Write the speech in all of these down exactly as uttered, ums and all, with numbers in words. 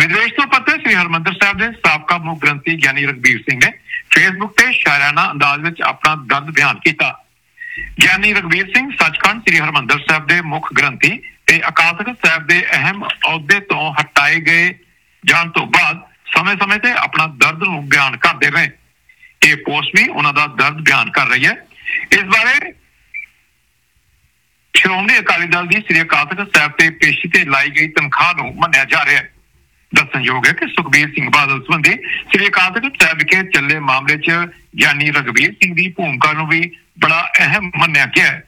विदेश तो पता श्री हरमंदिर साहब के साबका मुख ग्रंथी ज्ञानी रघबीर सिंह ने फेसबुक से शायराना अंदाज में अपना दर्द बयान किया। ज्ञानी रघबीर सिंह सचखंड श्री हरमंदिर साहब के मुख ग्रंथी ते अकाल तख्त साहब के अहम अहुदे तो हटाए गए जान तो बाद समय समय से अपना दर्द नूं बयान करते रहे। ये पोस्ट भी उन्होंने दर्द बयान कर रही है। इस बारे श्रोमणी अकाली दल की श्री अकाल तख्त साहब से पेशी से लाई गई तनख्वाह नूं मन्निया जा रहा है। दसणयोग है कि सुखबीर सिंह बादल संबंधी श्री अकाल तख्त साहब विखे चले मामले च ज्ञानी रघबीर सिंह की भूमिका नूं भी बड़ा अहम मन्निया गया है।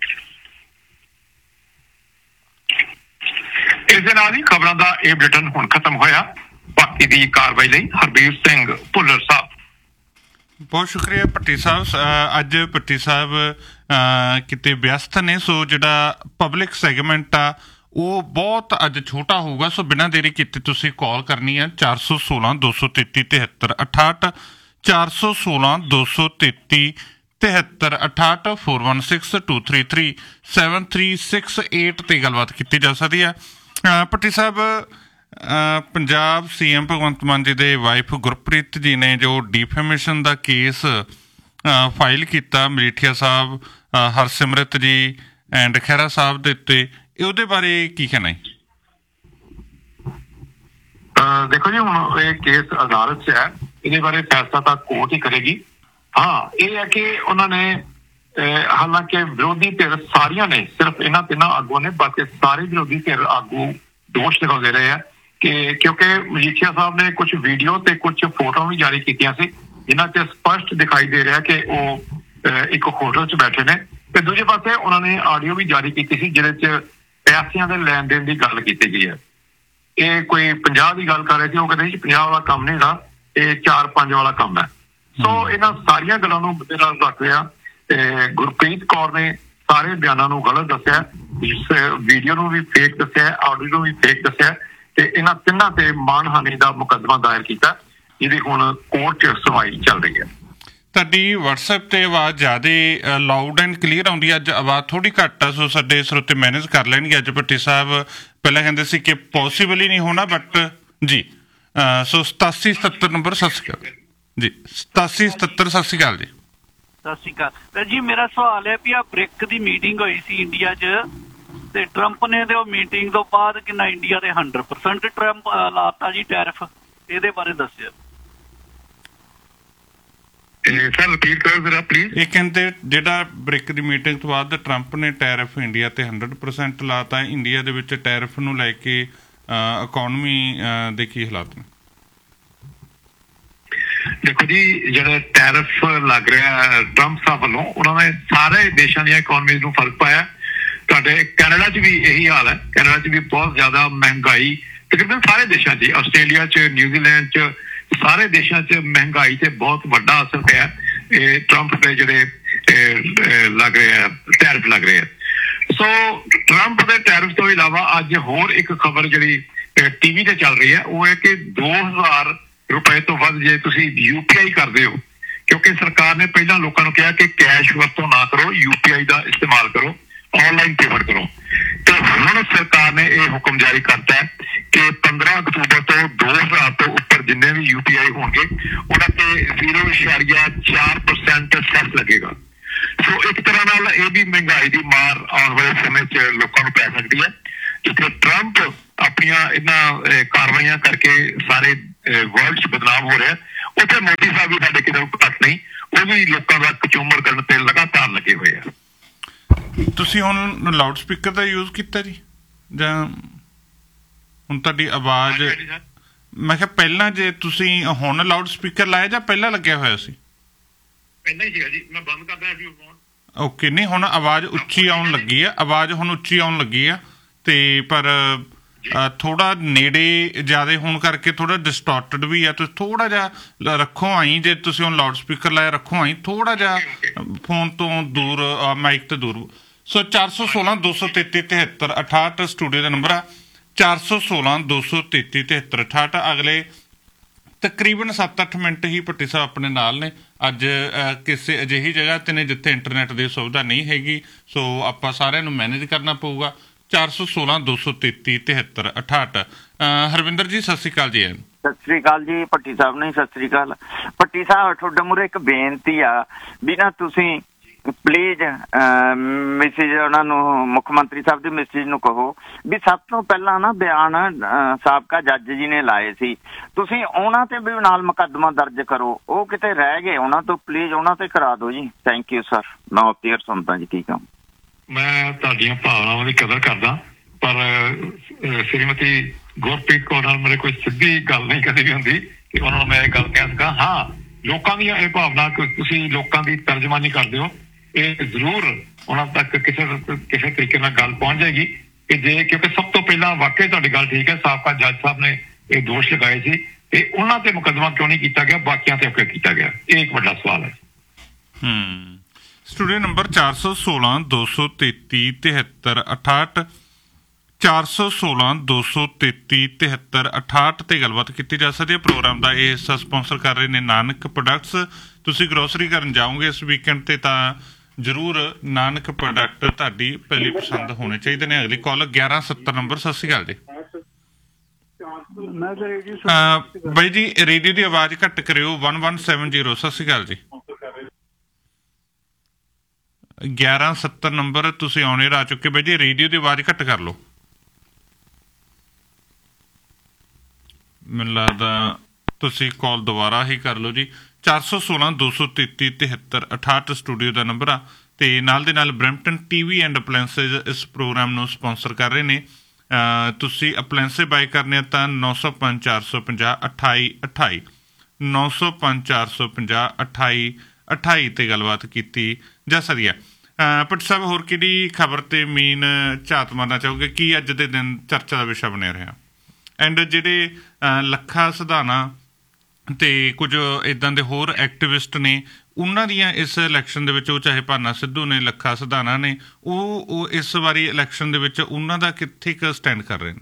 इस दे नाल ही खबरां दा यह बुलेटिन हुण खत्म होया। बाकी दी कार्रवाई लई हरबीर सिंह भुल्लर साहब। बहुत शुक्रिया भट्टी साहब। अज भट्टी साहब किते व्यस्त ने, सो जिहड़ा पब्लिक सैगमेंट आ वो बहुत अज छोटा होगा। सो बिना देरी किते तुसीं कॉल करनी है चार सौ सोलह दो सौ तेती तिहत्तर अठाहठ चार सौ सोलह दो सौ तेती तिहत्तर अठाहठ four one six to three three seven three six eight ते गलबात की जा सकती है। भट्टी साहब, पंजाब सी एम भगवंत मान जी दे वाइफ गुरप्रीत जी ने जो डिफेमेशन का केस फाइल किया मजीठिया साहब, हरसिमरत जी एंड खैरा साहब के उत्ते, ਉਹਦੇ ਬਾਰੇ ਕੀ ਕਹਿਣਾ ਹੈ? देखो जी, हम ये केस अदालत से है, ये बारे फैसला तो कोर्ट ही करेगी। हाँ, ये है कि उन्होंने हालांकि विरोधी धिर सारिया ने, सिर्फ इन्हों तिना आगुओं ने, बाकी सारे विरोधी धिर आगू दोष लगाते रहे हैं कि क्योंकि मजीठिया साहब ने कुछ वीडियो ते कुछ फोटो भी जारी की सी जिन्हों च स्पष्ट दिखाई दे रहा कि वो एक होटल च बैठे ने, ते दूजे पासे उन्होंने ऑडियो भी जारी की सी जिहदे पैसिਆਂ ਦੇ ਲੈਣ ਦੇਣ ਦੀ ਗੱਲ ਕੀਤੀ ਗਈ ਹੈ। ਇਹ ਕੋਈ ਪੰਜਾਹ ਦੀ ਗੱਲ ਕਰ ਰਹੇ ਸੀ, ਉਹ ਕਹਿੰਦੇ ਸੀ ਪੰਜਾਹ ਵਾਲਾ ਕੰਮ ਨਹੀਂ ਹੈਗਾ, ਇਹ ਚਾਰ ਪੰਜ ਵਾਲਾ ਕੰਮ ਹੈ। ਸੋ ਇਹਨਾਂ ਸਾਰੀਆਂ ਗੱਲਾਂ ਨੂੰ ਮੁੱਦੇ ਨਾਲ ਰੱਖ ਰਿਹਾ ਤੇ ਗੁਰਪ੍ਰੀਤ ਕੌਰ ਨੇ ਸਾਰੇ ਬਿਆਨਾਂ ਨੂੰ ਗਲਤ ਦੱਸਿਆ, ਇਸ ਵੀਡੀਓ ਨੂੰ ਵੀ ਫੇਕ ਦੱਸਿਆ, ਆਡੀਓ ਨੂੰ ਵੀ ਫੇਕ ਦੱਸਿਆ ਤੇ ਇਹਨਾਂ ਤਿੰਨਾਂ ਤੇ ਮਾਣਹਾਨੀ ਦਾ ਮੁਕੱਦਮਾ ਦਾਇਰ ਕੀਤਾ, ਜਿਹਦੀ ਹੁਣ ਕੋਰਟ 'ਚ ਸੁਣਵਾਈ ਚੱਲ ਰਹੀ ਹੈ। ਤੁਹਾਡੀ WhatsApp ਤੇ ਆਵਾਜ਼ ਜ਼ਿਆਦਾ ਲਾਊਡ ਐਂਡ ਕਲੀਅਰ ਆਉਂਦੀ ਹੈ, ਅੱਜ ਆਵਾਜ਼ ਥੋੜੀ ਘੱਟ ਆ, ਸੋ ਸਾਡੇ ਸਰੋਤੇ ਮੈਨੇਜ ਕਰ ਲੈਣਗੇ। ਅੱਜ ਭੱਟੀ ਸਾਹਿਬ ਪਹਿਲਾਂ ਕਹਿੰਦੇ ਸੀ ਕਿ ਪੋਸੀਬਲ ਹੀ ਨਹੀਂ ਹੋਣਾ, ਬਟ ਜੀ ਸੋ ਸਤਾਸੀ ਸਤੱਤਰ ਨੰਬਰ। ਸਤਿ ਸ਼੍ਰੀ ਅਕਾਲ ਜੀ। ਸਤਾਸੀ ਸਤੱਤਰ ਸਤਿ ਸ਼੍ਰੀ ਅਕਾਲ ਜੀ। ਸਤਿ ਸ਼੍ਰੀ ਅਕਾਲ ਜੀ। ਮੇਰਾ ਸਵਾਲ ਹੈ ਵੀ ਆ ਬ੍ਰਿਕ ਦੀ ਮੀਟਿੰਗ ਹੋਈ ਸੀ ਇੰਡੀਆ 'ਚ ਤੇ ਟਰੰਪ ਨੇ ਤੇ ਉਹ ਮੀਟਿੰਗ ਤੋਂ ਬਾਅਦ ਕਿੰਨਾ ਇੰਡੀਆ ਦੇ ਹੰਡਰਡ ਪਰਸੈਂਟ ਟਰੰਪ ਲਾਤਾ ਜੀ ਟੈਰਿਫ, ਇਹਦੇ ਬਾਰੇ ਦੱਸਿਓ। ਸਰ ਰਿਪੀਟ ਕਰੋ ਜ਼ਰਾ ਪਲੀਜ਼। ਇਹ ਕਹਿੰਦੇ ਜਿਹੜਾ ਬ੍ਰਿਕ ਦੀ ਮੀਟਿੰਗ ਤੋਂ ਬਾਅਦ ਟਰੰਪ ਨੇ ਟੈਰਿਫ ਇੰਡੀਆ ਤੇ ਹੰਡਰਡ ਪਰਸੈਂਟ ਲਾਤਾ, ਇੰਡੀਆ ਦੇ ਵਿੱਚ ਟੈਰਿਫ ਨੂੰ ਲੈ ਕੇ ਇਕੋਨਮੀ ਦੇ ਕੀ ਹਾਲਾਤ ਨੇ? ਦੇਖੋ ਜੀ, ਜਿਹੜਾ ਟੈਰਿਫ ਲੱਗ ਰਿਹਾ ਟਰੰਪ ਸਾਹਿਬ ਵੱਲੋਂ, ਉਹਨਾਂ ਨੇ ਸਾਰੇ ਦੇਸ਼ਾਂ ਦੀਆਂ ਇਕੋਨਮੀਜ਼ ਨੂੰ ਫਰਕ ਪਾਇਆ। ਤੁਹਾਡੇ ਕੈਨੇਡਾ 'ਚ ਵੀ ਇਹੀ ਹਾਲ ਹੈ, ਕੈਨੇਡਾ 'ਚ ਵੀ ਬਹੁਤ ਜ਼ਿਆਦਾ ਮਹਿੰਗਾਈ, ਤਕਰੀਬਨ ਸਾਰੇ ਦੇਸ਼ਾਂ 'ਚ, ਆਸਟ੍ਰੇਲੀਆ 'ਚ, ਨਿਊਜ਼ੀਲੈਂਡ 'ਚ, ਸਾਰੇ ਦੇਸ਼ਾਂ 'ਚ ਮਹਿੰਗਾਈ ਤੇ ਬਹੁਤ ਵੱਡਾ ਅਸਰ ਪਿਆ ਇਹ ਟਰੰਪ ਦੇ ਜਿਹੜੇ ਲੱਗ ਰਹੇ ਆ ਟੈਰਿਫ ਲੱਗ ਰਹੇ ਆ। ਸੋ ਟਰੰਪ ਦੇ ਟੈਰਿਫ ਤੋਂ ਇਲਾਵਾ ਅੱਜ ਹੋਰ ਇੱਕ ਖਬਰ ਜਿਹੜੀ ਟੀਵੀ ਤੇ ਚੱਲ ਰਹੀ ਹੈ, ਉਹ ਹੈ ਕਿ ਦੋ ਹਜ਼ਾਰ ਰੁਪਏ ਤੋਂ ਵੱਧ ਜੇ ਤੁਸੀਂ ਯੂ ਪੀ ਆਈ ਕਰਦੇ ਹੋ, ਕਿਉਂਕਿ ਸਰਕਾਰ ਨੇ ਪਹਿਲਾਂ ਲੋਕਾਂ ਨੂੰ ਕਿਹਾ ਕਿ ਕੈਸ਼ ਵਰਤੋਂ ਨਾ ਕਰੋ, ਯੂ ਪੀ ਆਈ ਦਾ ਇਸਤੇਮਾਲ ਕਰੋ, ऑनलाइन पेमेंट करो। तो हुण सरकार ने यह हुक्म जारी करता है कि पंद्रह अक्तूबर तो दो हजार तो उपर जिन्ने भी यू पी आई होंगे उन्होंने जीरो इशारिया चार परसेंट सैस लगेगा। सो एक तरह नाल यह भी महंगाई की मार आने वाले समय च लोगों को पै सकती है, जिथे ट्रंप अपनिया इन्हां कार्रवाइयां करके सारे वर्ल्ड च बदनाम हो रहा है, उत्थे मोदी साहब भी साडे किधर घट नहीं, वो भी लोगों का कचूमर करने ते लगातार लगे हुए हैं। ਤੁਸੀਂ ਹੁਣ ਲਾਊਡ ਸਪੀਕਰ ਦਾ ਯੂਜ਼ ਕੀਤਾ ਜੀ ਜਾਂ ਹੁਣ ਤੁਹਾਡੀ ਆਵਾਜ਼? ਮੈਂ ਕਿਹਾ ਪਹਿਲਾਂ ਜੇ ਤੁਸੀਂ ਹੁਣ ਲਾਊਡ ਸਪੀਕਰ ਲਾਇਆ ਜਾਂ ਪਹਿਲਾਂ ਲੱਗਿਆ ਹੋਇਆ ਸੀ? ਪਹਿਲਾਂ ਹੀ ਸੀਗਾ ਜੀ, ਮੈਂ ਬੰਦ ਕਰਦਾ ਸੀ ਫੋਨ। ਓਕੇ, ਨਹੀਂ ਹੁਣ ਆਵਾਜ਼ ਉੱਚੀ ਆਉਣ ਲੱਗੀ ਆ, ਆਵਾਜ਼ ਹੁਣ ਉੱਚੀ ਆਉਣ ਲੱਗੀ ਆ ਤੇ ਪਰ ਥੋੜਾ ਨੇੜੇ ਜ਼ਿਆਦਾ ਹੋਣ ਕਰਕੇ ਥੋੜਾ ਡਿਸਟੋਰਟਡ ਵੀ ਆ। ਤੁਸੀਂ ਥੋੜਾ ਜਿਹਾ ਰੱਖੋ ਆਈ, ਜੇ ਤੁਸੀਂ ਹੁਣ ਲਾਊਡ ਸਪੀਕਰ ਲਾਇਆ ਰੱਖੋ ਆਈ ਥੋੜਾ ਜਿਹਾ ਫੋਨ ਤੋਂ ਦੂਰ, ਮਾਈਕ ਤੋਂ ਦੂਰ। ਸੋ ਚਾਰ ਸੌ ਸੋਲਾਂ ਦੋ ਸੌ ਤੇਤੀ ਤਿਹੱਤਰ ਅਠਾਹਠ ਸਟੂਡੀਓ ਦਾ ਨੰਬਰ ਆ, ਚਾਰ ਸੌ ਸੋਲਾਂ ਦੋ ਸੌ ਤੇਤੀ ਤਿਹੱਤਰ ਅਠਾਹਠ। ਅਗਲੇ ਤਕਰੀਬਨ ਸੱਤ ਅੱਠ ਮਿੰਟ ਹੀ ਭੱਟੀ ਸਾਹਿਬ ਆਪਣੇ ਨਾਲ ਨੇ। ਅੱਜ ਕਿਸੇ ਅਜਿਹੀ ਜਗ੍ਹਾ 'ਤੇ ਨੇ ਜਿੱਥੇ ਇੰਟਰਨੈਟ ਦੀ ਸੁਵਿਧਾ ਨਹੀਂ ਹੈਗੀ, ਸੋ ਆਪਾਂ ਸਾਰਿਆਂ ਨੂੰ ਮੈਨੇਜ ਕਰਨਾ ਪਊਗਾ। ਚਾਰ ਸੌ ਸੋਲਾਂ ਦੋ ਸੌ ਤੇਤੀ ਤਿਹੱਤਰ ਅਠਾਹਠ। ਹਰਵਿੰਦਰ ਜੀ ਸਤਿ ਸ਼੍ਰੀ ਅਕਾਲ ਜੀ। ਸਤਿ ਸ੍ਰੀ ਅਕਾਲ ਜੀ ਭੱਟੀ ਸਾਹਿਬ ਨੇ। ਸਤਿ ਸ੍ਰੀ ਅਕਾਲ ਭੱਟੀ ਸਾਹਿਬ, ਤੁਹਾਡੇ ਮੂਹਰੇ ਇੱਕ ਬੇਨਤੀ ਆ ਵੀ ਨਾ ਤੁਸੀਂ ਪਲੀਜ਼ ਮੈਸੇਜ ਉਹਨਾਂ ਨੂੰ, ਮੁੱਖ ਮੰਤਰੀ ਸਾਹਿਬ ਦੀ ਮੈਸੇਜ ਨੂੰ ਕਹੋ ਵੀ ਸਭ ਤੋਂ ਪਹਿਲਾਂ ਨਾ ਬਿਆਨ ਸਾਬਕਾ ਜੱਜ ਜੀ ਨੇ ਲਾਏ ਸੀ, ਤੁਸੀਂ ਉਹਨਾਂ ਤੇ ਵੀ ਨਾਲ ਮੁਕੱਦਮਾ ਦਰਜ ਕਰੋ। ਉਹ ਕਿਤੇ ਰਹਿ ਗਏ, ਉਹਨਾਂ ਤੋਂ ਪਲੀਜ਼ ਉਹਨਾਂ ਤੇ ਕਰਾ ਦਿਓ ਜੀ। Thank you sir. ਮੈਂ ਆਪੀਅਰ ਸੁਣਦਾ ਜੀ। ਠੀਕ ਆ, ਮੈਂ ਤੁਹਾਡੀਆਂ ਭਾਵਨਾਵਾਂ ਦੀ ਕਦਰ ਕਰਦਾ, ਪਰ ਸ਼੍ਰੀਮਤੀ ਗੁਰਪ੍ਰੀਤ ਕੌਰ ਨਾਲ ਮੇਰੇ ਕੋਈ ਸਿੱਧੀ ਗੱਲ ਨਹੀਂ ਕਦੇ ਵੀ ਹੁੰਦੀ ਕਿ ਉਹਨਾਂ ਨੂੰ ਮੈਂ ਇਹ ਗੱਲ ਕਹਿ ਸਕਾਂ। ਹਾਂ, ਲੋਕਾਂ ਦੀਆਂ ਇਹ ਭਾਵਨਾ ਕਿ ਤੁਸੀਂ ਲੋਕਾਂ ਦੀ ਤਰਜਮਾਨੀ ਕਰਦੇ ਹੋ, ਇਹ ਜ਼ਰੂਰ ਉਹਨਾਂ ਤੱਕ ਕਿਸੇ ਕਿਸੇ ਤਰੀਕੇ ਨਾਲ ਗੱਲ ਪਹੁੰਚ ਜਾਏਗੀ ਕਿ ਜੇ, ਕਿਉਂਕਿ ਸਭ ਤੋਂ ਪਹਿਲਾਂ ਵਾਕਈ ਤੁਹਾਡੀ ਗੱਲ ਠੀਕ ਹੈ, ਸਾਬਕਾ ਜੱਜ ਸਾਹਿਬ ਨੇ ਇਹ ਦੋਸ਼ ਲਗਾਏ ਸੀ ਤੇ ਉਹਨਾਂ ਤੇ ਮੁਕੱਦਮਾ ਕਿਉਂ ਨਹੀਂ ਕੀਤਾ ਗਿਆ, ਬਾਕੀਆਂ ਤੇ ਕਿਉਂ ਕੀਤਾ ਗਿਆ, ਇਹ ਇੱਕ ਵੱਡਾ ਸਵਾਲ ਹੈ। ਹੂੰ ਸਟੂਡੀਓ ਨੰਬਰ ਚਾਰ ਸੌ ਸੋਲਾਂ ਦੋ ਸੌ ਤੇਤੀ ਤਿਹੱਤਰ ਅਠਾਹਠ, ਚਾਰ ਸੌ ਸੋਲਾਂ ਦੋ ਸੌ ਤੇਤੀ ਤਿਹੱਤਰ ਅਠਾਹਠ ਤੇ ਗੱਲਬਾਤ ਕੀਤੀ ਜਾ ਸਕਦੀ ਹੈ। ਪ੍ਰੋਗਰਾਮ ਦਾ ਇਹ ਹਿੱਸਾ ਸਪਾਂਸਰ ਕਰ ਰਹੇ ਨੇ ਨਾਨਕ ਪ੍ਰੋਡਕਟਸ। ਤੁਸੀਂ ਗਰੋਸਰੀ ਕਰਨ ਜਾਓਗੇ ਇਸ ਵੀਕਐਂਡ ਤੇ ਤਾਂ ਜ਼ਰੂਰ ਨਾਨਕ ਪ੍ਰੋਡਕਟ ਤੁਹਾਡੀ ਪਹਿਲੀ ਪਸੰਦ ਹੋਣੇ ਚਾਹੀਦੇ ਨੇ। ਅਗਲੀ ਕਾਲ ਗਿਆਰਾਂ ਸੱਤਰ ਨੰਬਰ। ਸਤਿ ਸ਼੍ਰੀ ਅਕਾਲ ਜੀ। ਬਾਈ ਜੀ ਰੇਡੀਓ ਦੀ ਆਵਾਜ਼ ਘੱਟ ਕਰਿਓ। One one seven zero. ਸਤਿ ਸ਼੍ਰੀ ਅਕਾਲ ਜੀ। ਗਿਆਰਾਂ ਸੱਤਰ ਨੰਬਰ ਤੁਸੀਂ ਆਉਣੇ ਆ ਚੁੱਕੇ। ਬਾਈ ਜੀ ਰੇਡੀਓ ਦੀ ਆਵਾਜ਼ ਘੱਟ ਕਰ ਲਓ। ਮੈਨੂੰ ਲੱਗਦਾ ਤੁਸੀਂ ਕਾਲ ਦੁਬਾਰਾ ਹੀ ਕਰ ਲਓ ਜੀ। ਚਾਰ ਸੌ ਸੋਲਾਂ ਦੋ ਸੌ ਤੇਤੀ ਤਿਹੱਤਰ ਅਠਾਹਠ ਸਟੂਡੀਓ ਦਾ ਨੰਬਰ ਆ। ਤੇ ਨਾਲ ਦੇ ਨਾਲ ਬਰੈਂਪਟਨ ਟੀਵੀ ਐਂਡ ਅਪਲਾਇੰਸਿਸ ਇਸ ਪ੍ਰੋਗਰਾਮ ਨੂੰ ਸਪਾਂਸਰ ਕਰ ਰਹੇ ਨੇ। ਤੁਸੀਂ ਅਪਲਾਇੰਸੇ ਬਾਏ ਕਰਨੇ ਆ ਤਾਂ ਨੌ ਸੌ ਪੰਜ ਚਾਰ ਸੌ ਪੰਜਾਹ ਅਠਾਈ ਅਠਾਈ, ਨੌ ਸੌ ਪੰਜ ਚਾਰ ਸੌ ਪੰਜਾਹ ਅਠਾਈ ਅਠਾਈ ਤੇ ਗੱਲਬਾਤ ਕੀਤੀ ਜਾ ਸਕਦੀ ਹੈ। ਭੱਟ ਸਾਹਿਬ, ਹੋਰ ਕਿਹੜੀ ਖਬਰ ਤੇ ਮੇਨ ਝਾਤ ਮਾਰਨਾ ਚਾਹੋਗੇ? ਕੀ ਅੱਜ ਦੇ ਦਿਨ ਚਰਚਾ ਦਾ ਵਿਸ਼ਾ ਬਣਿਆ ਰਿਹਾ? ਐਂਡ ਜਿਹੜੇ ਲੱਖਾ ਸਿਧਾਣਾ ਤੇ ਕੁਝ ਇੱਦਾਂ ਦੇ ਹੋਰ ਐਕਟਿਵਿਸਟ ਨੇ, ਉਹਨਾਂ ਦੀਆਂ ਇਸ ਇਲੈਕਸ਼ਨ ਦੇ ਵਿੱਚ, ਉਹ ਚਾਹੇ ਭਾਨਾ ਸਿੱਧੂ ਨੇ, ਲੱਖਾ ਸਿਧਾਣਾ ਨੇ, ਉਹ ਉਹ ਇਸ ਵਾਰੀ ਇਲੈਕਸ਼ਨ ਦੇ ਵਿੱਚ ਉਹਨਾਂ ਦਾ ਕਿੱਥੇ ਕੁ ਸਟੈਂਡ ਕਰ ਰਹੇ ਨੇ?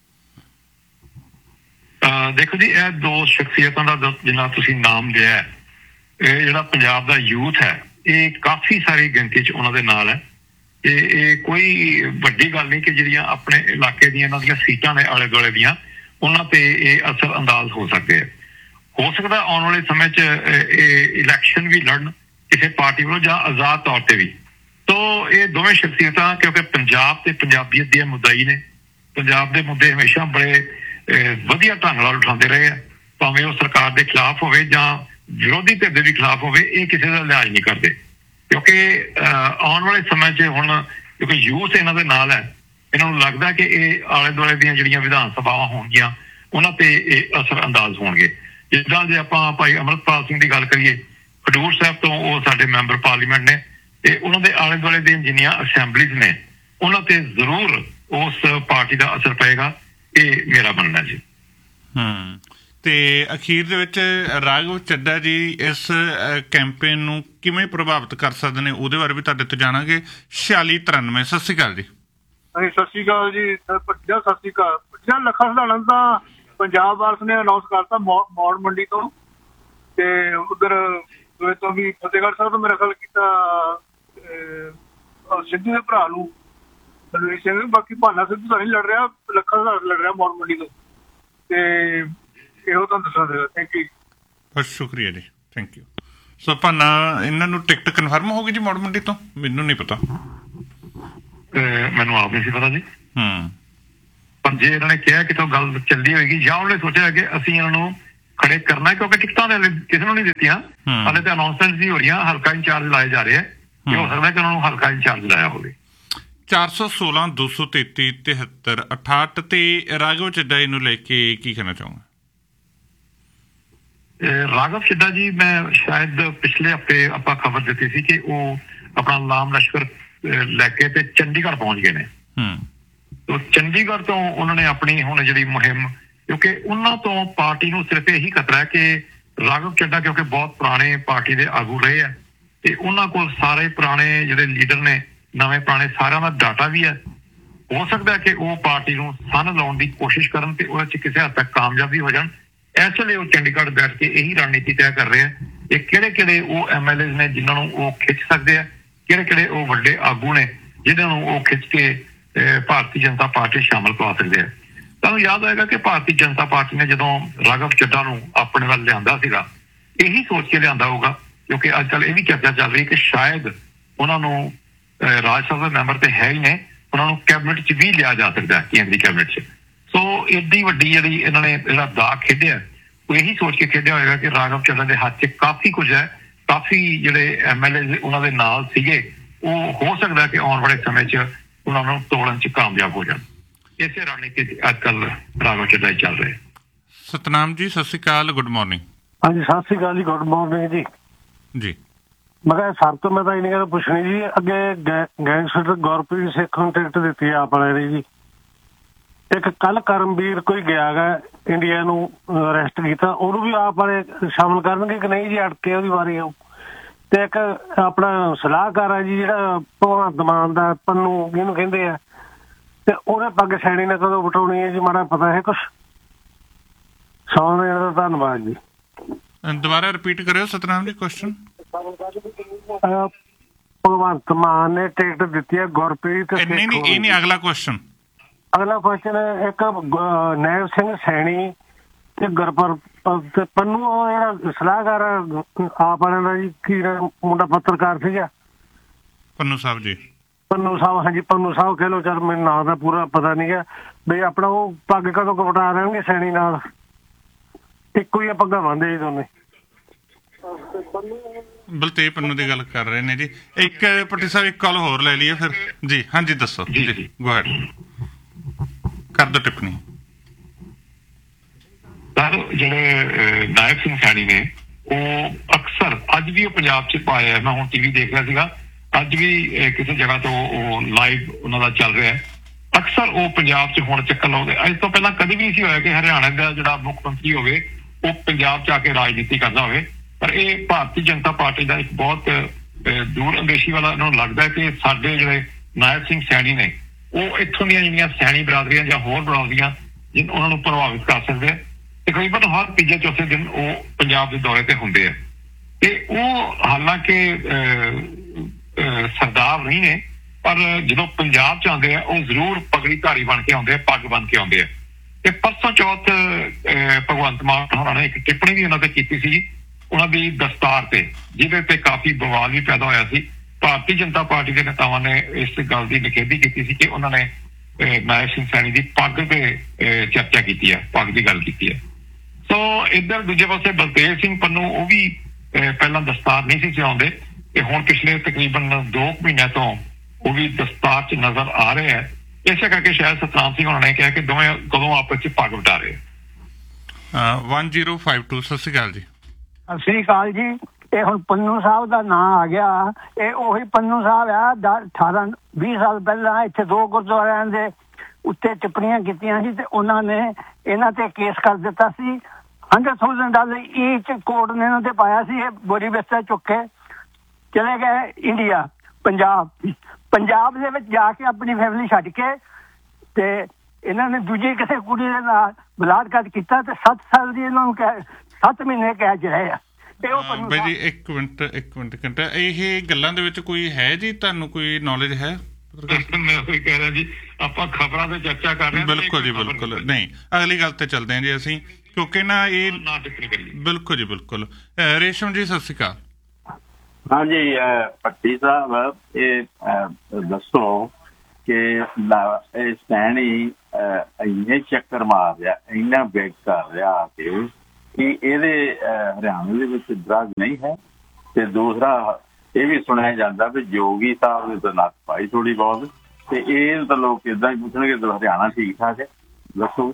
ਦੇਖੋ ਜੀ, ਇਹ ਦੋ ਸ਼ਖਸੀਅਤਾਂ ਦਾ ਜਿੰਨਾ ਤੁਸੀਂ ਨਾਮ ਲਿਆ, ਇਹ ਜਿਹੜਾ ਪੰਜਾਬ ਦਾ ਯੂਥ ਹੈ, ਇਹ ਕਾਫੀ ਸਾਰੀ ਗਿਣਤੀ 'ਚ ਉਹਨਾਂ ਦੇ ਨਾਲ ਹੈ। ਤੇ ਇਹ ਕੋਈ ਵੱਡੀ ਗੱਲ ਨਹੀਂ ਕਿ ਜਿਹੜੀਆਂ ਆਪਣੇ ਇਲਾਕੇ ਦੀਆਂ ਇਹਨਾਂ ਦੀਆਂ ਸੀਟਾਂ ਨੇ ਆਲੇ ਦੁਆਲੇ ਦੀਆਂ, ਉਹਨਾਂ ਤੇ ਇਹ ਅਸਰ ਅੰਦਾਜ਼ ਹੋ ਸਕਦੇ ਆ। ਹੋ ਸਕਦਾ ਆਉਣ ਵਾਲੇ ਸਮੇਂ 'ਚ ਇਹ ਇਲੈਕਸ਼ਨ ਵੀ ਲੜਨ ਕਿਸੇ ਪਾਰਟੀ ਵੱਲੋਂ ਜਾਂ ਆਜ਼ਾਦ ਤੌਰ ਤੇ ਵੀ। ਤੋ ਇਹ ਦੋਵੇਂ ਸ਼ਖਸੀਅਤਾਂ ਕਿਉਂਕਿ ਪੰਜਾਬ ਤੇ ਪੰਜਾਬੀਅਤ ਦੀਆਂ ਮੁੱਦਾਈ ਨੇ, ਪੰਜਾਬ ਦੇ ਮੁੱਦੇ ਹਮੇਸ਼ਾ ਬੜੇ ਵਧੀਆ ਢੰਗ ਨਾਲ ਉਠਾਉਂਦੇ ਰਹੇ ਆ, ਭਾਵੇਂ ਉਹ ਸਰਕਾਰ ਦੇ ਖਿਲਾਫ ਹੋਵੇ ਜਾਂ ਵਿਰੋਧੀ ਧਿਰ ਦੇ ਵੀ ਖਿਲਾਫ ਹੋਵੇ। ਇਹ ਕਿਸੇ ਦਾ ਲਿਹਾਜ਼ ਨਹੀਂ ਕਰਦੇ ਕਿਉਂਕਿ ਆਉਣ ਵਾਲੇ ਸਮੇਂ 'ਚ ਹੁਣ ਕਿਉਂਕਿ ਯੂਥ ਇਹਨਾਂ ਦੇ ਨਾਲ ਹੈ, ਇਹਨਾਂ ਨੂੰ ਲੱਗਦਾ ਕਿ ਇਹ ਆਲੇ ਦੁਆਲੇ ਦੀਆਂ ਜਿਹੜੀਆਂ ਵਿਧਾਨ ਸਭਾਵਾਂ ਹੋਣਗੀਆਂ ਉਹਨਾਂ ਤੇ ਇਹ ਅਸਰ ਅੰਦਾਜ਼ ਹੋਣਗੇ। ਜਿੱਦਾਂ ਜੇ ਆਪਾਂ ਭਾਈ ਅਮਰਪਾਲ ਸਿੰਘ ਦੀ ਗੱਲ ਕਰੀਏ, ਖਡੂਰ ਸਾਹਿਬ ਤੋਂ ਉਹ ਸਾਡੇ ਮੈਂਬਰ ਪਾਰਲੀਮੈਂਟ ਨੇ, ਤੇ ਉਹਨਾਂ ਦੇ ਆਲੇ ਦੁਆਲੇ ਦੀਆਂ ਜਿੰਨੀਆਂ ਅਸੈਂਬਲੀਜ਼ ਨੇ ਉਹਨਾਂ ਤੇ ਜ਼ਰੂਰ ਉਸ ਪਾਰਟੀ ਦਾ ਅਸਰ ਪਏਗਾ, ਇਹ ਮੇਰਾ ਮੰਨਣਾ ਜੀ। ਹੂੰ ਤੇ ਅਖੀਰ ਦੇ ਵਿੱਚ ਰਾਘਵ ਚੱਡਾ ਜੀ ਇਸ ਕੈਂਪੇਨ ਨੂੰ ਕਿਵੇਂ ਪ੍ਰਭਾਵਿਤ ਕਰ ਸਕਦੇ ਨੇ, ਉਹਦੇ ਬਾਰੇ ਵੀ ਤੁਹਾਡੇ ਤੋਂ ਜਾਣਾਂਗੇ। ਛਿਆਲੀ ਤਰਾਨਵੇਂ। ਸਤਿ ਸ਼੍ਰੀ ਅਕਾਲ ਜੀ। ਸਤਿ ਸ਼੍ਰੀ ਅਕਾਲ ਜੀ। ਸਤਿ ਸ਼੍ਰੀ ਅਕਾਲ। ਲੱਖਾ ਸਿਧਾਣਾ ਤਾਂ ਪੰਜਾਬ ਵਾਰਸ ਨੇ ਅਨਾਉਂਸ ਕਰਤਾ ਮੌੜ ਮੰਡੀ ਤੋਂ, ਤੇ ਉਧਰ ਤੋਂ ਵੀ ਫਤਿਹਗੜ੍ਹ ਸਾਹਿਬ ਤੋਂ ਮੇਰਾ ਖਿਆਲ ਕੀਤਾ ਸਿੱਧੂ ਦੇ ਭਰਾ ਨੂੰ ਬਲਵੀਰ ਸਿੰਘ। ਬਾਕੀ ਭਾਨਾ ਸਿੱਧੂ ਤਾਂ ਨਹੀਂ ਲੜ ਰਿਹਾ, ਲੱਖਾ ਸਿਧਾਣਾ ਲੜ ਰਿਹਾ ਮੌੜ ਮੰਡੀ ਤੋਂ। ਤੇ ਇਹੋ ਤੁਹਾਨੂੰ ਦੱਸਾਂ ਦੇਗਾ। Thank you. ਬਹੁਤ ਸ਼ੁਕਰੀਆ ਜੀ। Thank you. ਸੋ ਭਾਨਾ ਇਹਨਾਂ ਨੂੰ ਟਿਕਟ ਕਨਫਰਮ ਹੋ ਗਈ ਜੀ ਮੌੜ ਮੰਡੀ ਤੋਂ? ਮੈਨੂੰ ਨਹੀਂ ਪਤਾ, ਮੈਨੂੰ ਆਪ ਨਹੀਂ ਸੀ ਪਤਾ ਜੀ। ਹੂੰ ਪਰ ਜੇ ਇਹਨਾਂ ਨੇ ਕਿਹਾ ਕਿ ਤਾਂ ਗੱਲ ਚੱਲੀ ਹੋਏਗੀ ਜਾਂ ਉਹਨੇ ਸੋਚਿਆ ਕਿ ਅਸੀਂ ਇਹਨਾਂ ਨੂੰ ਖੜੇ ਕਰਨਾ, ਕਿਉਂਕਿ ਟਿਕਟਾਂ ਦੇ ਕਿਸੇ ਨੂੰ ਨਹੀਂ ਦਿੱਤੀਆਂ ਹਾਲੇ ਤਾਂ ਅਨਾਉਂਸਮੈਂਟ ਵੀ ਹੋ ਰਹੀਆਂ, ਹਲਕਾ ਇੰਚਾਰਜ ਲਾਏ ਜਾ ਰਹੇ ਆ। ਹੋ ਸਕਦਾ ਕਿ ਉਹਨਾਂ ਨੂੰ ਹਲਕਾ ਇੰਚਾਰਜ ਲਾਇਆ ਹੋਵੇ। ਚਾਰ ਸੌ ਸੋਲਾਂ ਦੋ ਸੌ ਤੇਤੀ ਤਿਹੱਤਰ ਅਠਾਹਠ ਤੇ ਰਾਘਵ ਚੱਡਾ ਇਹਨੂੰ ਲੈ ਕੇ ਕੀ ਕਹਿਣਾ ਚਾਹੂੰਗਾ? ਰਾਘਵ ਚੱਡਾ ਜੀ, ਮੈਂ ਸ਼ਾਇਦ ਪਿਛਲੇ ਹਫ਼ਤੇ ਆਪਾਂ ਖਬਰ ਦਿੱਤੀ ਸੀ ਕਿ ਉਹ ਆਪਣਾ ਲਾਮ ਲਸ਼ਕਰ ਲੈ ਕੇ ਤੇ ਚੰਡੀਗੜ੍ਹ ਪਹੁੰਚ ਗਏ ਨੇ। ਤੋ ਚੰਡੀਗੜ੍ਹ ਤੋਂ ਉਹਨਾਂ ਨੇ ਆਪਣੀ ਹੁਣ ਜਿਹੜੀ ਮੁਹਿੰਮ, ਕਿਉਂਕਿ ਉਹਨਾਂ ਤੋਂ ਪਾਰਟੀ ਨੂੰ ਸਿਰਫ ਇਹੀ ਖਤਰਾ ਹੈ ਕਿ ਰਾਘਵ ਚੱਡਾ ਕਿਉਂਕਿ ਬਹੁਤ ਪੁਰਾਣੇ ਪਾਰਟੀ ਦੇ ਆਗੂ ਰਹੇ ਆ ਤੇ ਉਹਨਾਂ ਕੋਲ ਸਾਰੇ ਪੁਰਾਣੇ ਜਿਹੜੇ ਲੀਡਰ ਨੇ, ਨਵੇਂ ਪੁਰਾਣੇ ਸਾਰਿਆਂ ਦਾ ਡਾਟਾ ਵੀ ਹੈ। ਹੋ ਸਕਦਾ ਕਿ ਉਹ ਪਾਰਟੀ ਨੂੰ ਸੰਨ ਲਾਉਣ ਦੀ ਕੋਸ਼ਿਸ਼ ਕਰਨ ਤੇ ਉਹਦੇ 'ਚ ਕਿਸੇ ਹੱਦ ਤੱਕ ਕਾਮਯਾਬ ਵੀ ਹੋ ਜਾਣ। ਇਸ ਵੇਲੇ ਉਹ ਚੰਡੀਗੜ੍ਹ ਬੈਠ ਕੇ ਇਹੀ ਰਣਨੀਤੀ ਤੈਅ ਕਰ ਰਹੇ ਆ ਕਿ ਕਿਹੜੇ ਕਿਹੜੇ ਉਹ ਐਮ ਐਲ ਏ ਨੇ ਜਿਨ੍ਹਾਂ ਨੂੰ ਉਹ ਖਿੱਚ ਸਕਦੇ ਆ, ਕਿਹੜੇ ਕਿਹੜੇ ਉਹ ਵੱਡੇ ਆਗੂ ਨੇ ਜਿਹਨਾਂ ਨੂੰ ਉਹ ਖਿੱਚ ਕੇ ਭਾਰਤੀ ਜਨਤਾ ਪਾਰਟੀ ਸ਼ਾਮਲ ਕਰਵਾ ਸਕਦੇ ਆ। ਤੁਹਾਨੂੰ ਯਾਦ ਹੋਏਗਾ ਕਿ ਭਾਰਤੀ ਜਨਤਾ ਪਾਰਟੀ ਨੇ ਜਦੋਂ ਰਾਘਵ ਚੱਡਾ ਨੂੰ ਆਪਣੇ ਵੱਲ ਲਿਆਂਦਾ ਸੀਗਾ, ਇਹੀ ਸੋਚ ਕੇ ਲਿਆਂਦਾ ਹੋਊਗਾ, ਕਿਉਂਕਿ ਅੱਜ ਕੱਲ੍ਹ ਇਹ ਵੀ ਚਰਚਾ ਚੱਲ ਰਹੀ ਕਿ ਸ਼ਾਇਦ ਉਹਨਾਂ ਨੂੰ ਰਾਜ ਸਭਾ ਮੈਂਬਰ ਤੇ ਹੈ ਹੀ ਨੇ, ਉਹਨਾਂ ਨੂੰ ਕੈਬਨਿਟ 'ਚ ਵੀ ਲਿਆ ਜਾ ਸਕਦਾ ਕੇਂਦਰੀ ਕੈਬਨਿਟ 'ਚ। ਸੋ ਏਡੀ ਵੱਡੀ ਜਿਹੜੀ ਇਹਨਾਂ ਨੇ ਜਿਹੜਾ ਦਾਅ ਖੇਡਿਆ, ਉਹ ਇਹੀ ਸੋਚ ਕੇ ਖੇਡਿਆ ਹੋਏਗਾ ਕਿ ਰਾਘਵ ਚੱਡਾ ਦੇ ਹੱਥ 'ਚ ਕਾਫੀ ਕੁਝ ਹੈ, ਕਾਫੀ ਜਿਹੜੇ ਐਮ ਐਲ ਏ ਉਹਨਾਂ ਦੇ ਨਾਲ ਸੀਗੇ, ਉਹ ਹੋ ਸਕਦਾ ਕਿ ਆਉਣ ਵਾਲੇ ਸਮੇਂ 'ਚ ਉਹਨਾਂ ਨੂੰ ਤੋੜਨ 'ਚ ਕਾਮਯਾਬ ਹੋ ਜਾਣ। ਇਸੇ ਰਣਨੀਤੀ ਅੱਜ ਕੱਲ੍ਹ ਰਾਘਵ ਚੱਡਾ ਹੀ ਚੱਲ ਰਿਹਾ। ਸਤਨਾਮ ਜੀ ਸਤਿ ਸ਼੍ਰੀ ਅਕਾਲ, ਗੁੱਡ ਮਾਰਨਿੰਗ। ਹਾਂਜੀ ਸਤਿ ਸ਼੍ਰੀ ਅਕਾਲ ਜੀ, ਗੁੱਡ ਮਾਰਨਿੰਗ ਜੀ। ਜੀ ਮੈਂ ਕਿਹਾ ਸਰ ਤੋਂ ਮੈਂ ਤਾਂ ਇੰਨੀ ਗੱਲ ਪੁੱਛਣੀ ਜੀ, ਅੱਗੇ ਗੈਂਗਸਟਰ ਗੁਰਪ੍ਰੀਤ ਸਿੱਖ ਨੂੰ ਟਿਕਟ ਦਿੱਤੀ ਆ ਆਪ ਵਾਲੇ ਨੇ ਜੀ। ਇੱਕ ਕੱਲ ਕਰਮਵੀਰ ਕੋਈ ਗਿਆ ਗਾ ਇੰਡੀਆ ਨੂੰ ਅਰੈਸਟ ਕੀਤਾ, ਉਹਨੂੰ ਵੀ ਆਪ ਵਾਲੇ ਸ਼ਾਮਲ ਕਰਨਗੇ ਕਿ ਨਹੀਂ ਜੀ? ਅਟਕੇ ਉਹਦੀ ਵਾਰੀ ਆਊ। ਤੇ ਇੱਕ ਆਪਣਾ ਸਲਾਹਕਾਰ ਆ ਜੀ ਜਿਹੜਾ ਭਗਵੰਤ ਮਾਨ ਦਾ, ਪੰਨੂ ਜਿਹਨੂੰ ਕਹਿੰਦੇ ਆ, ਤੇ ਉਹਨੇ ਪੱਗ ਸੈਣੀ ਨੇ ਕਦੋਂ ਵਟਾਉਣੀ ਹੈ ਜੀ? ਮਾੜਾ ਪਤਾ ਹੈ ਕੁਛ? ਸੌ ਦੇਣ ਦਾ ਧੰਨਵਾਦ ਜੀ। ਦੁਬਾਰਾ ਰਿਪੀਟ ਕਰਿਓ ਸਤਨਾਮ ਜੀ ਕੁਐਸਚਨ। ਭਗਵੰਤ ਮਾਨ ਨੇ ਟਿਕਟ ਦਿੱਤੀ ਹੈ ਗੁਰਪ੍ਰੀਤ ਨਹੀਂ ਨਹੀਂ ਇਹ ਨਹੀਂ, ਅਗਲਾ ਕੁਐਸਚਨ। ਅਗਲਾ ਕੁਐਸਚਨ ਇੱਕ ਨੈਬ ਸਿੰਘ ਸੈਣੀ ਤੇ ਗੁਰਪ੍ਰ ਤੇ ਪੰਨੂ ਉਹ ਜਿਹੜਾ ਸਲਾਹਕਾਰ ਆਪ ਵਾਲਿਆਂ ਦਾ ਜੀ, ਕੀ ਮੁੰਡਾ ਪੱਤਰਕਾਰ ਸੀਗਾ ਪੰਨੂ ਸਾਹਿਬ ਜੀ। ਪੰਨੂ ਸਾਹਿਬ, ਹਾਂਜੀ ਪੰਨੂ ਸਾਹਿਬ ਕਹਿ ਲਓ, ਚੱਲ ਮੈਨੂੰ ਨਾਂ ਦਾ ਪੂਰਾ ਪਤਾ ਨਹੀਂ ਗਾ ਬਈ ਆਪਣਾ। ਉਹ ਪੱਗ ਕਦੋਂ ਕਪਟਾ ਰਹਿਣਗੇ ਸੈਣੀ ਨਾਲ? ਇੱਕੋ ਹੀ ਪੱਗਾਂ ਬੰਨ੍ਹਦੇ ਜੀ ਦੋਨੇ। ਬਲਤੇਜ ਪੰਨੂ ਦੀ ਗੱਲ ਕਰ ਰਹੇ ਨੇ ਜੀ। ਇੱਕ ਪੱਟੀ ਸਾਹਿਬ ਇੱਕ ਕਾਲ ਹੋਰ ਲੈ ਲਈਏ ਫਿਰ ਜੀ। ਹਾਂਜੀ ਦੱਸੋ ਜੀ, ਗੋ ਹੈਡ, ਕਰ ਦਿਓ ਟਿੱਪਣੀ। ਸਰ ਜਿਹੜੇ ਨਾਇਬ ਸਿੰਘ ਸੈਣੀ ਨੇ, ਉਹ ਅਕਸਰ ਅੱਜ ਵੀ ਉਹ ਪੰਜਾਬ 'ਚ ਪਾਇਆ, ਮੈਂ ਹੁਣ ਟੀਵੀ ਦੇਖ ਰਿਹਾ ਸੀਗਾ, ਅੱਜ ਵੀ ਕਿਸੇ ਜਗ੍ਹਾ ਤੋਂ ਉਹ ਲਾਈਵ ਉਹਨਾਂ ਦਾ ਚੱਲ ਰਿਹਾ। ਅਕਸਰ ਉਹ ਪੰਜਾਬ 'ਚ ਹੁਣ ਚੱਕਰ ਲਾਉਂਦੇ। ਅੱਜ ਤੋਂ ਪਹਿਲਾਂ ਕਦੇ ਵੀ ਨਹੀਂ ਸੀ ਹੋਇਆ ਕਿ ਹਰਿਆਣਾ ਦਾ ਜਿਹੜਾ ਮੁੱਖ ਮੰਤਰੀ ਹੋਵੇ ਉਹ ਪੰਜਾਬ 'ਚ ਆ ਕੇ ਰਾਜਨੀਤੀ ਕਰਦਾ ਹੋਵੇ। ਪਰ ਇਹ ਭਾਰਤੀ ਜਨਤਾ ਪਾਰਟੀ ਦਾ ਇੱਕ ਬਹੁਤ ਦੂਰ ਅੰਦੇਸ਼ੀ ਵਾਲਾ ਇਹਨਾਂ ਨੂੰ ਲੱਗਦਾ ਕਿ ਸਾਡੇ ਜਿਹੜੇ ਨਾਇਬ ਸਿੰਘ ਸੈਣੀ ਨੇ, ਉਹ ਇੱਥੋਂ ਦੀਆਂ ਜਿਹੜੀਆਂ ਸੈਣੀ ਬਰਾਦਰੀਆਂ ਜਾਂ ਹੋਰ ਬਰਾਦਰੀਆਂ ਜਿਨ ਉਹਨਾਂ ਨੂੰ ਪ੍ਰਭਾਵਿਤ ਕਰ ਸਕਦੇ ਆ। ਤਕਰੀਬਨ ਹਰ ਤੀਜੇ ਚੌਥੇ ਦਿਨ ਉਹ ਪੰਜਾਬ ਦੇ ਦੌਰੇ ਤੇ ਹੁੰਦੇ ਆ। ਤੇ ਉਹ ਹਾਲਾਂਕਿ ਸਰਦਾਰ ਨਹੀਂ ਨੇ, ਪਰ ਜਦੋਂ ਪੰਜਾਬ 'ਚ ਆਉਂਦੇ ਆ ਉਹ ਜ਼ਰੂਰ ਪਗੜੀ ਧਾਰੀ ਬਣ ਕੇ ਆਉਂਦੇ ਆ, ਪੱਗ ਬਣ ਕੇ ਆਉਂਦੇ ਆ। ਤੇ ਪਰਸੋਂ ਚੌਥ ਭਗਵੰਤ ਮਾਨ ਹੋਰਾਂ ਨੇ ਇੱਕ ਟਿੱਪਣੀ ਵੀ ਉਹਨਾਂ ਤੇ ਕੀਤੀ ਸੀ, ਉਹਨਾਂ ਦੀ ਦਸਤਾਰ ਤੇ, ਜਿਹਦੇ ਤੇ ਕਾਫੀ ਬਵਾਲ ਵੀ ਪੈਦਾ ਹੋਇਆ ਸੀ। ਭਾਰਤੀ ਜਨਤਾ ਪਾਰਟੀ ਦੇ ਨੇਤਾਵਾਂ ਨੇ ਇਸ ਗੱਲ ਦੀ ਨਿਖੇਧੀ ਕੀਤੀ ਸੀ ਕਿ ਉਹਨਾਂ ਨੇ ਨਾਇਬ ਸਿੰਘ ਸੈਣੀ ਦੀ ਪੱਗ ਤੇ ਚਰਚਾ ਕੀਤੀ ਹੈ, ਪੱਗ ਦੀ ਗੱਲ ਕੀਤੀ ਹੈ। ਸੋ ਇੱਧਰ ਦੂਜੇ ਪਾਸੇ ਬਲਤੇਜ ਸਿੰਘ ਪੰਨੂ, ਉਹ ਵੀ ਪਹਿਲਾਂ ਦਸਤਾਰ ਨਹੀਂ ਸੀ ਚਲਾਉਂਦੇ ਤੇ ਹੁਣ ਪਿਛਲੇ ਤਕਰੀਬਨ ਦੋ ਮਹੀਨਿਆਂ ਤੋਂ ਉਹ ਵੀ ਦਸਤਾਰ 'ਚ ਨਜ਼ਰ ਆ ਰਹੇ ਹੈ। ਇਸੇ ਕਰਕੇ ਸ਼ਾਇਦ ਸਤਨਾਮ ਸਿੰਘ ਹੋਣਾ ਨੇ ਕਿਹਾ ਕਿ ਦੋਵੇਂ ਕਦੋਂ ਆਪਸ 'ਚ ਪੱਗ ਵਟਾ ਰਹੇ। ਵਨ ਜ਼ੀਰੋ ਫਾਈਵ ਟੂ ਸਤਿ ਸ਼੍ਰੀ ਅਕਾਲ ਜੀ। ਸਤਿ ਸ੍ਰੀ ਅਕਾਲ ਜੀ। ਇਹ ਹੁਣ ਪੰਨੂ ਸਾਹਿਬ ਦਾ ਨਾਂ ਆ ਗਿਆ, ਇਹ ਉਹੀ ਪੰਨੂ ਸਾਹਿਬ ਆ ਅਠਾਰਾਂ ਵੀਹ ਸਾਲ ਪਹਿਲਾਂ ਇੱਥੇ ਦੋ ਗੁਰਦੁਆਰਿਆਂ ਦੇ ਉੱਤੇ ਟਿੱਪਣੀਆਂ ਕੀਤੀਆਂ ਸੀ ਤੇ ਉਹਨਾਂ ਨੇ ਇਹਨਾਂ ਤੇ ਕੇਸ ਕਰ ਦਿੱਤਾ ਸੀ। ਹੰਡਰਡ ਥਾਊਜ਼ੈਂਡ ਡਾਲਰ ਈਚ ਕੋਰਟ ਨੇ ਇਹਨਾਂ ਤੇ ਪਾਇਆ ਸੀ। ਇਹ ਬੋਰੀ ਬਿਸਤਰਾ ਚੁੱਕ ਕੇ ਚਲੇ ਗਏ ਇੰਡੀਆ, ਪੰਜਾਬ ਪੰਜਾਬ ਦੇ ਵਿੱਚ ਜਾ ਕੇ ਆਪਣੀ ਫੈਮਿਲੀ ਛੱਡ ਕੇ, ਤੇ ਇਹਨਾਂ ਨੇ ਦੂਜੀ ਕਿਸੇ ਕੁੜੀ ਦੇ ਨਾਲ ਬਲਾਤਕਾਰ ਕੀਤਾ ਤੇ ਸੱਤ ਸਾਲ ਦੀ ਇਹਨਾਂ ਨੂੰ ਕਹਿ ਸੱਤ ਮਹੀਨੇ ਕਹਿ ਚ ਰਹੇ ਆ। ਬਾਈ ਜੀ ਇੱਕ ਮਿੰਟ ਇੱਕ ਮਿੰਟ ਘੰਟਾ, ਇਹ ਗੱਲਾਂ ਦੇ ਵਿੱਚ ਕੋਈ ਹੈ ਜੀ, ਤੁਹਾਨੂੰ ਕੋਈ ਨੌਲੇਜ ਹੈ? ਮੈਂ ਉਹੀ ਕਹਿ ਰਿਹਾ ਜੀ, ਆਪਾਂ ਖਬਰਾਂ ਤੇ ਚਰਚਾ ਕਰ ਰਹੇ ਹਾਂ। ਬਿਲਕੁਲ ਜੀ ਬਿਲਕੁਲ। ਨਹੀਂ, ਅਗਲੀ ਗੱਲ ਤੇ ਚੱਲਦੇ ਹਾਂ ਜੀ ਅਸੀਂ, ਕਿਉਂਕਿ ਨਾ ਇਹ ਬਿਲਕੁਲ ਜੀ ਬਿਲਕੁਲ। ਰੇਸ਼ਮ ਜੀ ਸਤਿ ਸ਼੍ਰੀ ਅਕਾਲ। ਹਾਂਜੀ ਭੱਟੀ ਸਾਹਿਬ, ਇਹ ਦੱਸੋ ਕਿ ਇਹ ਸੈਣੀ ਇੰਨੇ ਚੱਕਰ ਮਾਰ ਰਿਹਾ, ਇੰਨਾ ਬੇਗ ਕਰ ਰਿਹਾ ਕਿ ਕਿ ਇਹਦੇ ਹਰਿਆਣੇ ਦੇ ਵਿੱਚ ਡਰੱਗ ਨਹੀਂ ਹੈ। ਤੇ ਦੂਸਰਾ ਇਹ ਵੀ ਸੁਣਿਆ ਜਾਂਦਾ ਵੀ ਜੋਗੀ ਸਾਹਿਬ ਨੇ ਤਾਂ ਨੱਕ ਪਾਈ ਥੋੜੀ ਬਹੁਤ, ਤੇ ਇਹ ਤਾਂ ਲੋਕ ਏਦਾਂ ਹੀ ਪੁੱਛਣਗੇ ਹਰਿਆਣਾ ਠੀਕ ਠਾਕ ਹੈ। ਦੱਸੋ।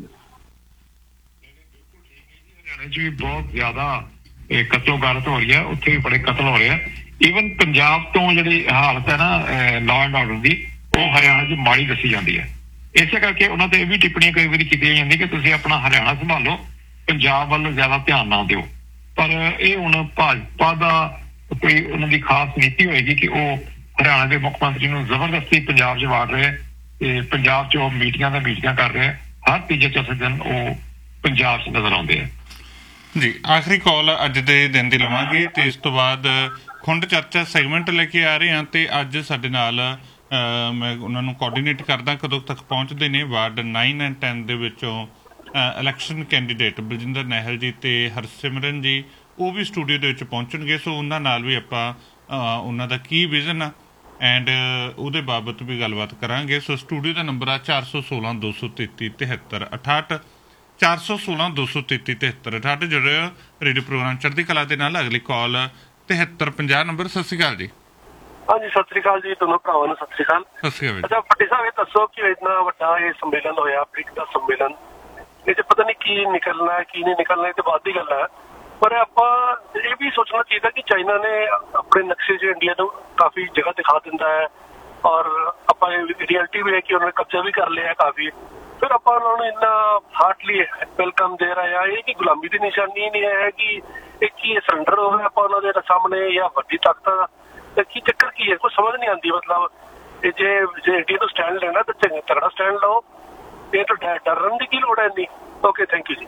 ਹਰਿਆਣੇ 'ਚ ਵੀ ਬਹੁਤ ਜ਼ਿਆਦਾ ਕਤਲੋ ਗਾਰਤ ਹੋ ਰਹੀ ਹੈ, ਉੱਥੇ ਵੀ ਬੜੇ ਕਤਲ ਹੋ ਰਹੇ ਆ। ਈਵਨ ਪੰਜਾਬ ਤੋਂ ਜਿਹੜੀ ਹਾਲਤ ਹੈ ਨਾ ਲਾਅ ਐਂਡ ਆਰਡਰ ਦੀ, ਉਹ ਹਰਿਆਣਾ 'ਚ ਮਾੜੀ ਦੱਸੀ ਜਾਂਦੀ ਹੈ। ਇਸੇ ਕਰਕੇ ਉਹਨਾਂ ਤੇ ਇਹ ਵੀ ਟਿੱਪਣੀਆਂ ਕਈ ਵਾਰੀ ਕੀਤੀਆਂ ਜਾਂਦੀਆਂ ਕਿ ਤੁਸੀਂ ਆਪਣਾ ਹਰਿਆਣਾ ਸੰਭਾਲੋ, ਪੰਜਾਬ ਵੱਲ ਜ਼ਿਆਦਾ ਧਿਆਨ ਨਾ ਦਿਓ। ਪਰ ਇਹ ਹੁਣ ਭਾਜਪਾ ਦਾ ਕੋਈ ਉਹਨਾਂ ਦੀ ਖਾਸ ਨੀਤੀ ਹੋਏਗੀ ਕਿ ਉਹ ਹਰਿਆਣਾ ਦੇ ਮੁੱਖ ਮੰਤਰੀ ਨੂੰ ਜ਼ਬਰਦਸਤੀ ਪੰਜਾਬ 'ਚ ਵਾੜ ਰਹੇ ਤੇ ਪੰਜਾਬ 'ਚ ਉਹ ਮੀਟਿੰਗਾਂ ਦਾ ਮੀਟਿੰਗਾਂ ਕਰ ਰਹੇ। ਹਰ ਤੀਜੇ ਚੌਥੇ ਦਿਨ ਉਹ ਪੰਜਾਬ 'ਚ ਨਜ਼ਰ ਆਉਂਦੇ ਆ ਜੀ। ਆਖਰੀ ਕਾਲ ਅੱਜ ਦੇ ਦਿਨ ਦੀ ਲਵਾਂਗੇ ਤੇ ਇਸ ਤੋਂ ਬਾਅਦ ਖੁੰਡ ਚਰਚਾ ਸੈਗਮੈਂਟ ਲੈ ਕੇ ਆ ਰਹੇ ਹਾਂ। ਤੇ ਅੱਜ ਸਾਡੇ ਨਾਲ ਮੈਂ ਉਹਨਾਂ ਨੂੰ ਕੋਆਰਡੀਨੇਟ ਕਰਦਾ ਕਦੋਂ ਤੱਕ ਪਹੁੰਚਦੇ ਨੇ। ਵਾਰਡ ਨਾਈਨ ਐਂਡ ਟੈਨ ਦੇ ਵਿੱਚੋਂ ਇਲੈਕਸ਼ਨ ਕੈਂਡੀਡੇਟ ਬਲਜਿੰਦਰ ਨਾਹਲ ਜੀ ਅਤੇ ਹਰਸਿਮਰਨ ਜੀ ਉਹ ਵੀ ਸਟੂਡੀਓ ਦੇ ਵਿੱਚ ਪਹੁੰਚਣਗੇ। ਸੋ ਉਹਨਾਂ ਨਾਲ ਵੀ ਆਪਾਂ ਉਹਨਾਂ ਦਾ ਕੀ ਵਿਜ਼ਨ ਆ ਐਂਡ ਉਹਦੇ ਬਾਬਤ ਵੀ ਗੱਲਬਾਤ ਕਰਾਂਗੇ। ਸੋ ਸਟੂਡੀਓ ਦਾ ਨੰਬਰ ਆ ਚਾਰ ਸੌ ਸੋਲਾਂ ਦੋ ਸੌ ਤੇਤੀ ਤਿਹੱਤਰ ਅਠਾਹਠ ਚਾਰ ਸੌ ਸੋਲਾਂ ਦੋ ਸੌ ਤੇਤੀ ਤਿਹੱਤਰ ਅਠਾਹਠ। ਜਿਹੜੇ ਰੇਡੀਓ ਪ੍ਰੋਗਰਾਮ ਚੜ੍ਹਦੀ ਕਲਾ ਦੇ ਨਾਲ ਅਗਲੀ ਕਾਲ ਤਿਹੱਤਰ ਪੰਜਾਹ ਨੰਬਰ। ਸਤਿ ਸ਼੍ਰੀ ਅਕਾਲ ਜੀ। ਹਾਂਜੀ ਸਤਿ ਸ੍ਰੀ ਅਕਾਲ ਜੀ, ਦੋਨੋਂ ਭਰਾਵਾਂ ਨੂੰ ਸਤਿ ਸ੍ਰੀ ਅਕਾਲ। ਸਤਿ ਸ਼੍ਰੀ ਅਕਾਲ। ਅੱਛਾ ਭੱਟੀ ਸਾਹਿਬ ਇਹ ਦੱਸੋ ਕਿ ਇੰਨਾ ਵੱਡਾ ਇਹ ਸੰਮੇਲਨ ਹੋਇਆ ਬ੍ਰਿਕਸ ਦਾ ਸੰਮੇਲਨ, ਇਹ 'ਚ ਪਤਾ ਨਹੀਂ ਕੀ ਨਿਕਲਣਾ ਹੈ ਕੀ ਨਹੀਂ ਨਿਕਲਣਾ, ਇਹ ਤੇ ਬਾਅਦ ਦੀ ਗੱਲ ਹੈ। ਪਰ ਆਪਾਂ ਇਹ ਵੀ ਸੋਚਣਾ ਚਾਹੀਦਾ ਕਿ ਚਾਈਨਾ ਨੇ ਆਪਣੇ ਨਕਸ਼ੇ 'ਚ ਇੰਡੀਆ ਨੂੰ ਕਾਫੀ ਜਗ੍ਹਾ ਦਿਖਾ ਦਿੰਦਾ ਹੈ ਔਰ ਆਪਾਂ ਰਿਐਲਿਟੀ ਵੀ ਹੈ ਕਿ ਉਹਨਾਂ ਨੇ ਕਬਜ਼ਾ ਵੀ ਕਰ ਲਿਆ ਕਾਫੀ। ਫਿਰ ਆਪਾਂ ਉਹਨਾਂ ਨੂੰ ਇੰਨਾ ਹਾਰਟਲੀ ਵੈਲਕਮ ਦੇ ਰਹੇ ਆ। ਇਹ ਕਿ ਗੁਲਾਮੀ ਦੀ ਨਿਸ਼ਾਨੀ ਨਹੀਂ ਹੈ ਕਿ ਇਹ ਕੀ ਸਰੈਂਡਰ ਹੋ ਗਿਆ ਆਪਾਂ ਉਹਨਾਂ ਦੇ ਸਾਹਮਣੇ ਜਾਂ ਵੱਡੀ ਤਾਕਤਾਂ ਦਾ ਕੀ ਚੱਕਰ ਕੀ ਹੈ, ਕੋਈ ਸਮਝ ਨਹੀਂ ਆਉਂਦੀ। ਮਤਲਬ ਇਹ ਜੇ ਜੇ ਇੰਡੀਆ ਤੋਂ ਸਟੈਂਡ ਲੈਣਾ ਤਾਂ ਚੰਗਾ ਤਗੜਾ ਸਟੈਂਡ ਲਓ, ਇਹ ਤਾਂ ਡਰਨ ਦੀ ਕੀ ਲੋੜ ਹੈ ਇੰਨੀ। ਓਕੇ ਥੈਂਕ ਯੂ ਜੀ।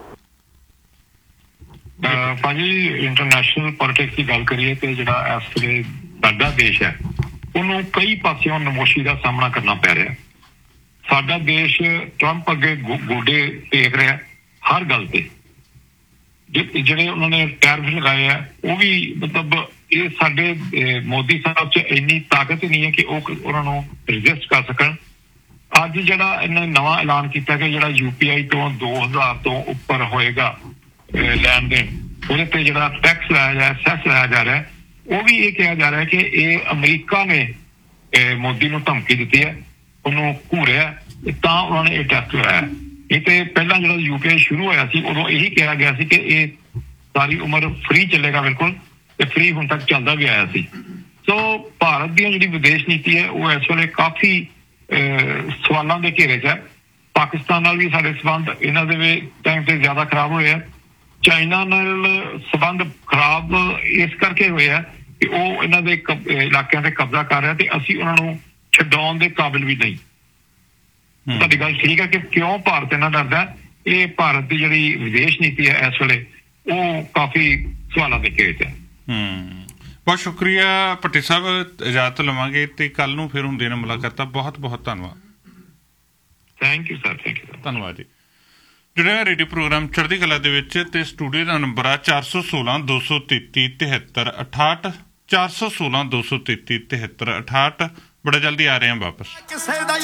ਭਾਜੀ ਇੰਟਰਨੈਸ਼ਨਲ ਪੋਲਿਟਿਕਸ ਦੀ ਗੱਲ ਕਰੀਏ ਤੇ ਜਿਹੜਾ ਇਸ ਵੇਲੇ ਸਾਡਾ ਦੇਸ਼ ਹੈ ਉਹਨੂੰ ਕਈ ਪਾਸਿਓਂ ਨਮੋਸ਼ੀ ਦਾ ਸਾਹਮਣਾ ਕਰਨਾ ਪੈ ਰਿਹਾ। ਸਾਡਾ ਦੇਸ਼ ਟਰੰਪ ਅੱਗੇ ਗੋਡੇ ਟੇਕ ਰਿਹਾ ਹਰ ਗੱਲ ਤੇ। ਜਿਹੜੇ ਉਹਨਾਂ ਨੇ ਟੈਰਿਫ ਲਗਾਏ ਆ ਉਹ ਵੀ ਮਤਲਬ ਇਹ ਸਾਡੇ ਮੋਦੀ ਸਾਹਿਬ 'ਚ ਇੰਨੀ ਤਾਕਤ ਨਹੀਂ ਹੈ ਕਿ ਉਹ ਉਹਨਾਂ ਨੂੰ ਰਜਿਸਟ ਕਰ ਸਕਣ। ਅੱਜ ਜਿਹੜਾ ਇਹਨਾਂ ਨੇ ਨਵਾਂ ਐਲਾਨ ਕੀਤਾ ਕਿ ਜਿਹੜਾ ਯੂ ਪੀ ਆਈ ਤੋਂ ਦੋ ਹਜ਼ਾਰ ਤੋਂ ਉੱਪਰ ਹੋਏਗਾ ਲੈਣ ਦੇਣ, ਉਹਦੇ ਤੇ ਜਿਹੜਾ ਟੈਕਸ ਲਾਇਆ ਜਾ ਸੈਸ ਲਾਇਆ ਜਾ ਰਿਹਾ, ਉਹ ਵੀ ਇਹ ਕਿਹਾ ਜਾ ਰਿਹਾ ਕਿ ਇਹ ਅਮਰੀਕਾ ਨੇ ਮੋਦੀ ਨੂੰ ਧਮਕੀ ਦਿੱਤੀ ਹੈ, ਉਹਨੂੰ ਘੂਰਿਆ ਤਾਂ ਉਹਨਾਂ ਨੇ ਇਹ ਟੈਕਸ ਲਾਇਆ। ਇਹ ਤੇ ਪਹਿਲਾਂ ਜਿਹੜਾ ਯੂ ਪੀ ਆਈ ਸ਼ੁਰੂ ਹੋਇਆ ਸੀ ਉਦੋਂ ਇਹੀ ਕਿਹਾ ਗਿਆ ਸੀ ਕਿ ਇਹ ਸਾਰੀ ਉਮਰ ਫ੍ਰੀ ਚੱਲੇਗਾ ਬਿਲਕੁਲ, ਤੇ ਫ੍ਰੀ ਹੁਣ ਤੱਕ ਚੱਲਦਾ ਵੀ ਆਇਆ ਸੀ। ਸੋ ਭਾਰਤ ਦੀ ਜਿਹੜੀ ਵਿਦੇਸ਼ ਨੀਤੀ ਹੈ ਉਹ ਇਸ ਵੇਲੇ ਕਾਫੀ ਸਵਾਲਾਂ ਦੇ ਘੇਰੇ 'ਚ ਹੈ। ਪਾਕਿਸਤਾਨ ਨਾਲ ਵੀ ਸਾਡੇ ਸੰਬੰਧ ਇਹਨਾਂ ਦੇ ਟਾਈਮ ਤੇ ਜ਼ਿਆਦਾ ਖਰਾਬ ਹੋਏ ਆ। ਚਾਈਨਾ ਨਾਲ ਸੰਬੰਧ ਖਰਾਬ ਇਸ ਕਰਕੇ ਹੋਏ ਆ ਕਿ ਉਹ ਇਹਨਾਂ ਦੇ ਇਲਾਕਿਆਂ ਤੇ ਕਬਜ਼ਾ ਕਰ ਰਿਹਾ ਤੇ ਅਸੀਂ ਉਹਨਾਂ ਨੂੰ ਛਡਾਉਣ ਦੇ ਕਾਬਿਲ ਵੀ ਨਹੀਂ। ਤੁਹਾਡੀ ਗੱਲ ਠੀਕ ਹੈ ਕਿ ਕਿਉਂ ਭਾਰਤ ਇਹਨਾਂ ਡਰਦਾ। ਇਹ ਭਾਰਤ ਦੀ ਜਿਹੜੀ ਵਿਦੇਸ਼ ਨੀਤੀ ਹੈ ਇਸ ਵੇਲੇ ਉਹ ਕਾਫੀ ਸਵਾਲਾਂ ਦੇ ਘੇਰੇ 'ਚ ਹੈ। ਹੂੰ ਬਹੁਤ ਸ਼ੁਕਰੀਆ ਭੱਟੀ ਸਾਹਿਬ, ਇਜਾਜ਼ਤ ਲਵਾਂਗੇ ਤੇ ਕੱਲ ਨੂੰ ਫਿਰ ਹੁੰਦੀਆਂ ਨੇ ਮੁਲਾਕਾਤਾਂ। ਬਹੁਤ ਬਹੁਤ ਧੰਨਵਾਦ। Thank you sir. Thank you ਧੰਨਵਾਦ ਜੀ। ਜੁੜਿਆ ਰੇਡੀਓ ਪ੍ਰੋਗਰਾਮ ਚੜ੍ਹਦੀ ਕਲਾ ਦੇ ਵਿੱਚ ਤੇ ਸਟੂਡੀਓ ਦਾ ਨੰਬਰ ਆ ਚਾਰ ਸੌ ਸੋਲਾਂ ਦੋ ਸੌ ਤੇਤੀ ਤਿਹੱਤਰ ਅਠਾਹਠ ਚਾਰ ਸੌ ਸੋਲਾਂ ਦੋ ਸੌ ਤੇਤੀ ਤਿਹੱਤਰ ਅਠਾਹਠ। ਬੜਾ ਜਲਦੀ ਆ ਰਹੇ ਹਾਂ ਵਾਪਸ।